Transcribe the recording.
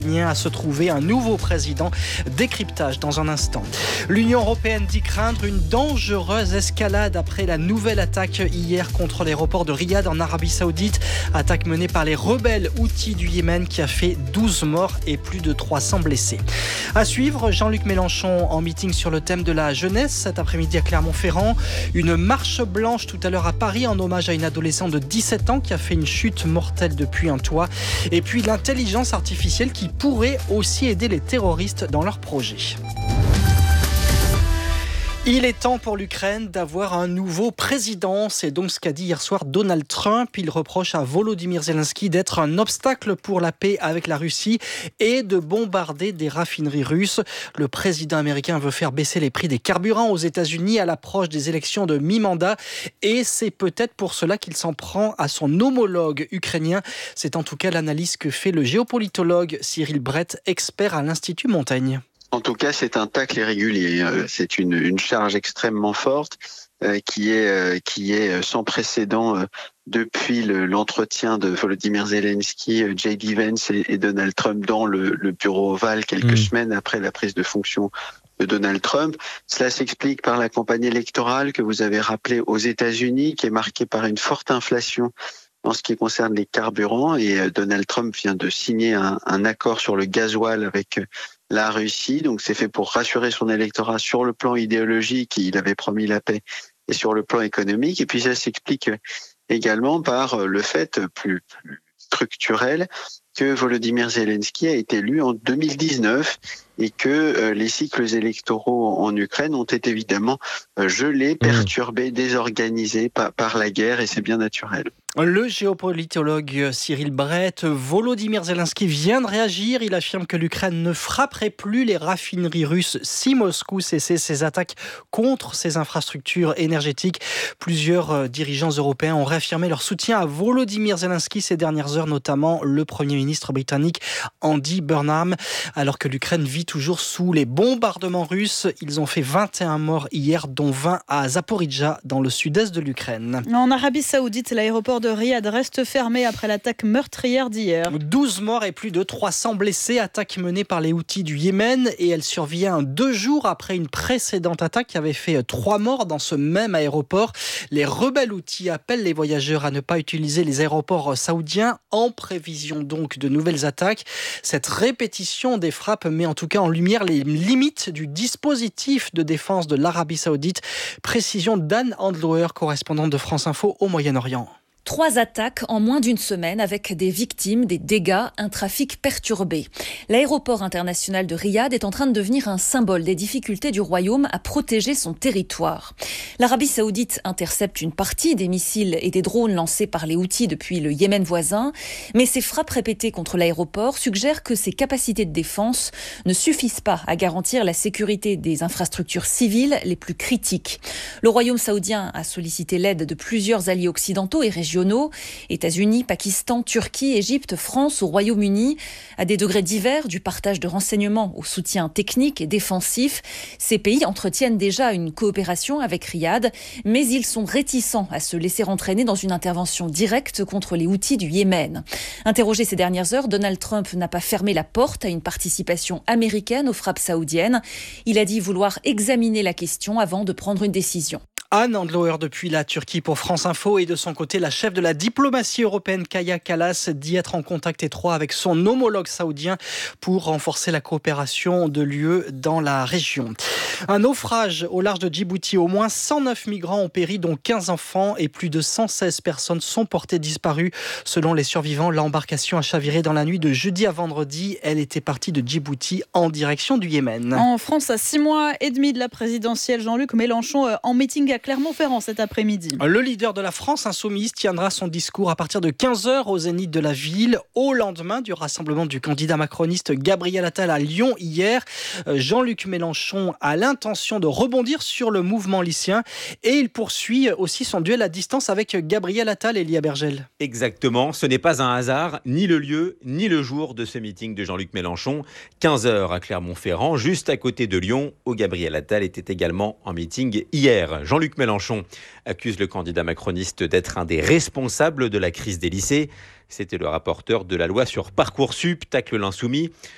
à se trouver un nouveau président. Décryptage dans un instant. L'Union européenne dit craindre une dangereuse escalade après la nouvelle attaque hier contre l'aéroport de Riyad en Arabie Saoudite. Attaque menée par les rebelles Houthis du Yémen qui a fait 12 morts et plus de 300 blessés. À suivre, Jean-Luc Mélenchon en meeting sur le thème de la jeunesse cet après-midi à Clermont-Ferrand. Une marche blanche tout à l'heure à Paris en hommage à une adolescente de 17 ans qui a fait une chute mortelle depuis un toit. Et puis l'intelligence artificielle qui pourrait aussi aider les terroristes dans leurs projets. Il est temps pour l'Ukraine d'avoir un nouveau président. C'est donc ce qu'a dit hier soir Donald Trump. Il reproche à Volodymyr Zelensky d'être un obstacle pour la paix avec la Russie et de bombarder des raffineries russes. Le président américain veut faire baisser les prix des carburants aux États-Unis à l'approche des élections de mi-mandat. Et c'est peut-être pour cela qu'il s'en prend à son homologue ukrainien. C'est en tout cas l'analyse que fait le géopolitologue Cyril Brett, expert à l'Institut Montaigne. En tout cas, c'est un tacle irrégulier. C'est une charge extrêmement forte qui est sans précédent depuis l'entretien de Volodymyr Zelensky, J.D. Vance et Donald Trump dans le bureau ovale quelques semaines après la prise de fonction de Donald Trump. Cela s'explique par la campagne électorale que vous avez rappelée aux États-Unis, qui est marquée par une forte inflation en ce qui concerne les carburants. Et Donald Trump vient de signer un accord sur le gasoil avec la Russie. Donc c'est fait pour rassurer son électorat sur le plan idéologique, il avait promis la paix, et sur le plan économique. Et puis ça s'explique également par le fait plus structurel que Volodymyr Zelensky a été élu en 2019 et que les cycles électoraux en Ukraine ont été évidemment gelés, perturbés, désorganisés par la guerre, et c'est bien naturel. Le géopolitologue Cyril Brett, Volodymyr Zelensky vient de réagir. Il affirme que l'Ukraine ne frapperait plus les raffineries russes si Moscou cessait ses attaques contre ses infrastructures énergétiques. Plusieurs dirigeants européens ont réaffirmé leur soutien à Volodymyr Zelensky ces dernières heures, notamment le Premier ministre britannique Andy Burnham. Alors que l'Ukraine vit toujours sous les bombardements russes, ils ont fait 21 morts hier, dont 20 à Zaporijjia, dans le sud-est de l'Ukraine. En Arabie Saoudite, l'aéroport de Riyad reste fermé après l'attaque meurtrière d'hier. 12 morts et plus de 300 blessés. Attaque menée par les Houthis du Yémen, et elle survient 2 jours après une précédente attaque qui avait fait 3 morts dans ce même aéroport. Les rebelles Houthis appellent les voyageurs à ne pas utiliser les aéroports saoudiens en prévision donc de nouvelles attaques. Cette répétition des frappes met en tout cas en lumière les limites du dispositif de défense de l'Arabie Saoudite. Précision d'Anne Handlower, correspondante de France Info au Moyen-Orient. 3 attaques en moins d'une semaine avec des victimes, des dégâts, un trafic perturbé. L'aéroport international de Riyad est en train de devenir un symbole des difficultés du royaume à protéger son territoire. L'Arabie saoudite intercepte une partie des missiles et des drones lancés par les Houthis depuis le Yémen voisin, mais ces frappes répétées contre l'aéroport suggèrent que ses capacités de défense ne suffisent pas à garantir la sécurité des infrastructures civiles les plus critiques. Le royaume saoudien a sollicité l'aide de plusieurs alliés occidentaux et régionaux, États-Unis, Pakistan, Turquie, Égypte, France, au Royaume-Uni, à des degrés divers, du partage de renseignements au soutien technique et défensif. Ces pays entretiennent déjà une coopération avec Riyad, mais ils sont réticents à se laisser entraîner dans une intervention directe contre les Houthis du Yémen. Interrogé ces dernières heures, Donald Trump n'a pas fermé la porte à une participation américaine aux frappes saoudiennes. Il a dit vouloir examiner la question avant de prendre une décision. Anne Handlower depuis la Turquie pour France Info. Et de son côté, la chef de la diplomatie européenne, Kaja Kallas, dit être en contact étroit avec son homologue saoudien pour renforcer la coopération de l'UE dans la région. Un naufrage au large de Djibouti. Au moins 109 migrants ont péri, dont 15 enfants, et plus de 116 personnes sont portées disparues. Selon les survivants, l'embarcation a chaviré dans la nuit de jeudi à vendredi. Elle était partie de Djibouti en direction du Yémen. En France, à 6 mois et demi de la présidentielle, Jean-Luc Mélenchon en meeting à Clermont-Ferrand cet après-midi. Le leader de la France insoumise tiendra son discours à partir de 15h au Zénith de la ville, au lendemain du rassemblement du candidat macroniste Gabriel Attal à Lyon hier. Jean-Luc Mélenchon a l'intention de rebondir sur le mouvement lycéen, et il poursuit aussi son duel à distance avec Gabriel Attal et Lia Bergel. Exactement, ce n'est pas un hasard, ni le lieu, ni le jour de ce meeting de Jean-Luc Mélenchon. 15h à Clermont-Ferrand, juste à côté de Lyon, où Gabriel Attal était également en meeting hier. Jean-Luc Mélenchon accuse le candidat macroniste d'être un des responsables de la crise des lycées. C'était le rapporteur de la loi sur Parcoursup, tacle l'insoumis.